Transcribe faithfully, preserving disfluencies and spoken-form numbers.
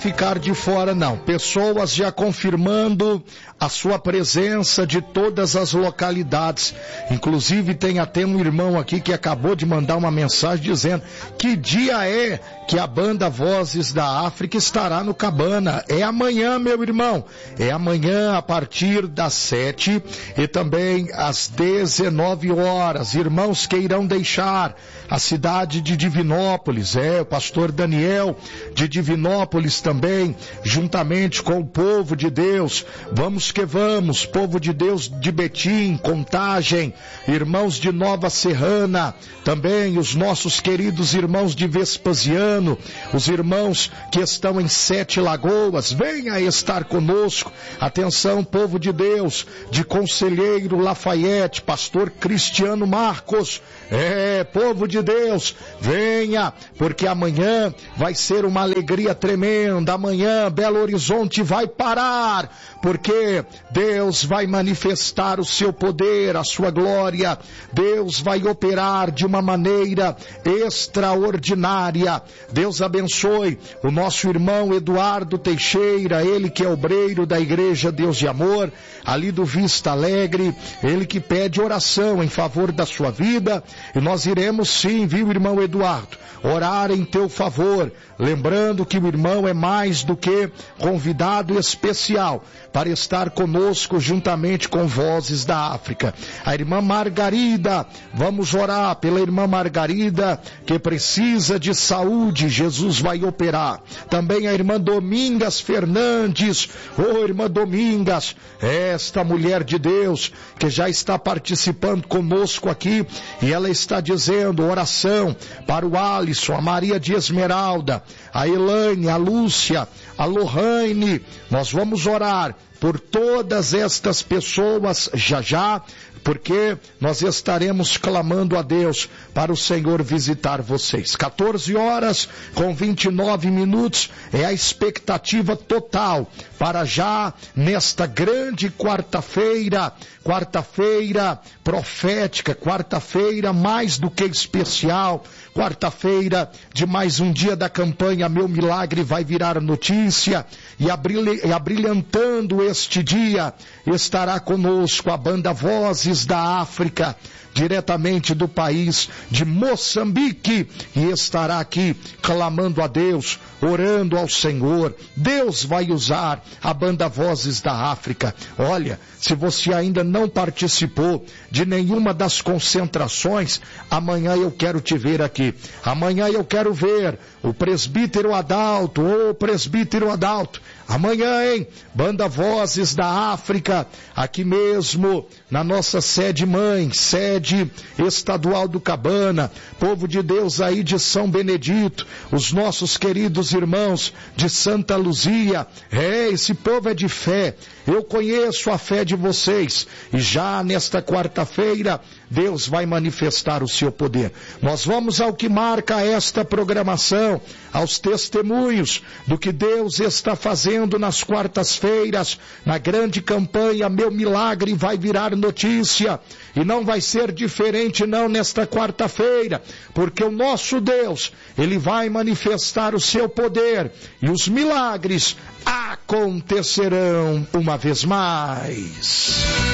ficar de fora não, pessoas já confirmando a sua presença de todas as localidades, inclusive tem até um irmão aqui que acabou de mandar uma mensagem dizendo que dia é que a banda Vozes da África estará no Cabana. É amanhã, meu irmão, é amanhã a partir das sete e também às dezenove horas, irmãos que irão deixar a cidade de Divinópolis, é, o pastor Daniel de Divinópolis também, juntamente com o povo de Deus, vamos que vamos, povo de Deus de Betim, Contagem, irmãos de Nova Serrana, também os nossos queridos irmãos de Vespasiano, os irmãos que estão em Sete Lagoas, venha estar conosco, atenção povo de Deus, de Conselheiro Lafayette, pastor Cristiano Marcos, é, povo de Deus, venha, porque amanhã vai ser uma alegria tremenda, amanhã Belo Horizonte vai parar, porque Deus vai manifestar o seu poder, a sua glória, Deus vai operar de uma maneira extraordinária. Deus abençoe o nosso irmão Eduardo Teixeira, ele que é obreiro da Igreja Deus de Amor, ali do Vista Alegre, ele que pede oração em favor da sua vida, e nós iremos sim, viu irmão Eduardo, orar em teu favor, lembrando que o irmão é mais do que convidado especial para estar conosco juntamente com Vozes da África. A irmã Margarida, vamos orar pela irmã Margarida que precisa de saúde, Jesus vai operar. Também a irmã Domingas Fernandes, ô irmã Domingas, esta mulher de Deus que já está participando conosco aqui e ela está dizendo oração para o Alisson, a Maria de Esmeralda, a Elaine, a Lúcia, a Lohane. Nós vamos orar por todas estas pessoas já já, porque nós estaremos clamando a Deus para o Senhor visitar vocês. quatorze horas com vinte e nove minutos é a expectativa total para já nesta grande quarta-feira, quarta-feira profética, quarta-feira mais do que especial, quarta-feira de mais um dia da campanha Meu Milagre Vai Virar Notícia, e abrilhantando este dia estará conosco a banda Vozes da África, diretamente do país de Moçambique, e estará aqui clamando a Deus, orando ao Senhor. Deus vai usar a banda Vozes da África. Olha, se você ainda não participou de nenhuma das concentrações, amanhã eu quero te ver aqui. Amanhã eu quero ver o presbítero Adalto, ô presbítero Adalto, amanhã, hein? Banda Vozes da África, aqui mesmo, na nossa sede mãe, sede estadual do Cabana, povo de Deus aí de São Benedito, os nossos queridos irmãos de Santa Luzia, é, esse povo é de fé, eu conheço a fé de vocês, e já nesta quarta-feira, Deus vai manifestar o seu poder. Nós vamos ao que marca esta programação, aos testemunhos do que Deus está fazendo nas quartas-feiras, na grande campanha Meu Milagre Vai Virar Notícia, e não vai ser diferente não nesta quarta-feira, porque o nosso Deus, Ele vai manifestar o seu poder, e os milagres acontecerão uma vez mais.